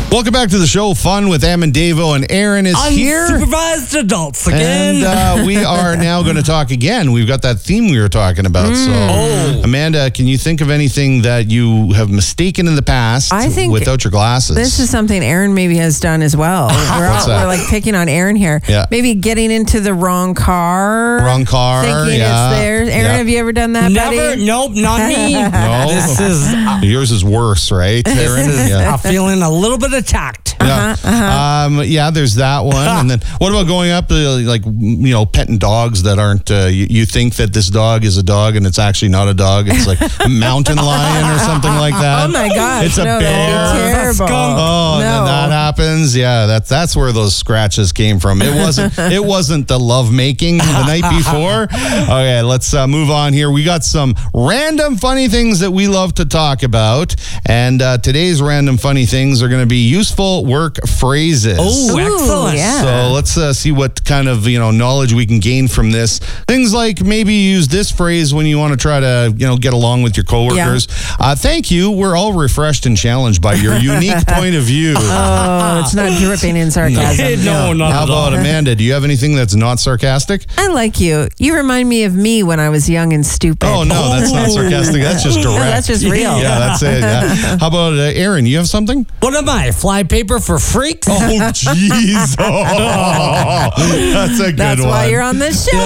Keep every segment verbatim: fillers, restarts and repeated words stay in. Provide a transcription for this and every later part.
Welcome back to the show, Fun with Am and Davo, and Aaron is here. Unsupervised adults again. And uh, we are now going to talk again. We've got that theme we were talking about. Mm. So, oh. Amanda, can you think of anything that you have mistaken in the past I think without your glasses? This is something Aaron maybe has done as well. We're, all, we're like picking on Aaron here. Yeah. Maybe getting into the wrong car. Wrong car. Thinking yeah. it's theirs. Aaron, yep. have you ever done that, Never. buddy? Nope, not me. No. This is... Uh, Yours is worse, right, Aaron? This is yeah. uh, feeling a little bit attacked. Yeah. Uh-huh, uh-huh. Um, yeah, there's that one. And then what about going up to, like, you know, petting dogs that aren't, uh, you, you think that this dog is a dog and it's actually not a dog. It's like a mountain lion or something like that. Oh, my gosh. It's a no, bear. That'd be terrible. Oh, and no. then that happens. Yeah, that's that's where those scratches came from. It wasn't it wasn't the love making the night before. Okay, let's uh, move on here. We got some random funny things that we love to talk about. And uh, today's random funny things are going to be useful work phrases. Oh, Ooh, excellent. yeah. So let's uh, see what kind of, you know, knowledge we can gain from this. Things like maybe use this phrase when you want to try to, you know, get along with your coworkers. Yeah. Uh, thank you. We're all refreshed and challenged by your unique point of view. Oh, it's not dripping in sarcasm. No, not How at all. about Amanda? Do you have anything that's not sarcastic? I like you. You remind me of me when I was young and stupid. Oh, no, that's not sarcastic. That's just direct. No, that's just real. Yeah, that's it. Yeah. How about uh, Aaron? You have something? What am I? Fly paper for freaks? Oh, jeez. Oh, that's a good That's one. why you're on this show.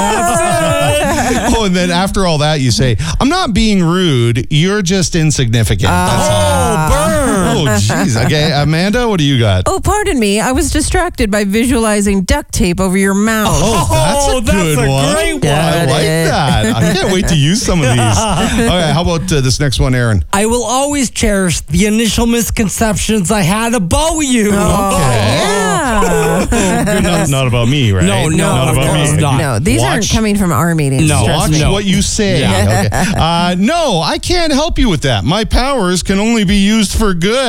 Oh, and then after all that, you say, I'm not being rude. You're just insignificant. That's all. Oh, burn. Oh, jeez. Okay, Amanda, what do you got? Oh, pardon me. I was distracted by visualizing duct tape over your mouth. Oh, that's a Oh, that's good a one. great one. I like that. I can't wait to use some of these. Okay, how about uh, this next one, Aaron? I will always cherish the initial misconceptions I had about you. Oh, yeah. not, not about me, right? No, no, not of about course me. not. No, these Watch- aren't coming from our meetings. No. trust Watch me. what you say. Yeah. Okay. Uh, no, I can't help you with that. My powers can only be used for good.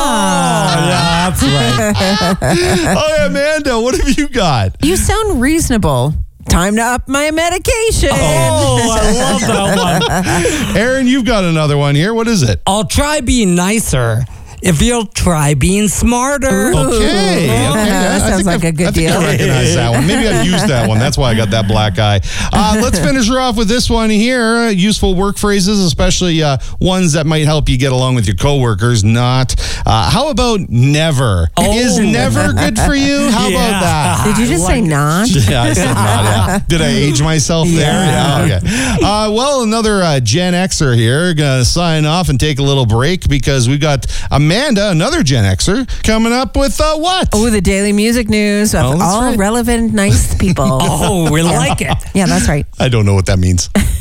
Ah. Oh, yeah, that's right. Oh, Amanda, what have you got? You sound reasonable. Time to up my medication. Oh, I love that one. Aaron, you've got another one here. What is it? I'll try being nicer if you'll try being smarter. Okay. okay. That I sounds think like I- a good I think deal. I recognize that one. Maybe I've used that one. That's why I got that black eye. Uh, let's finish her off with this one here. Useful work phrases, especially uh, ones that might help you get along with your coworkers. Not. Uh, how about never? Oh. Is never good for you? How Yeah. about that? Did you just I say like it. not? Yeah, I said not. Yeah. Did I age myself there? Yeah. Yeah. Okay. Uh, well, another uh, Gen Xer here. Gonna sign off and take a little break because we got Amanda, another Gen Xer, coming up with uh, what? Oh, the daily music news of Oh, that's all right. relevant, nice people. Oh, we like it. Yeah, that's right. I don't know what that means.